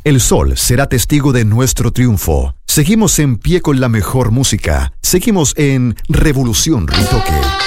El sol será testigo de nuestro triunfo. Seguimos en pie con la mejor música. Seguimos en Revolución Ritoque.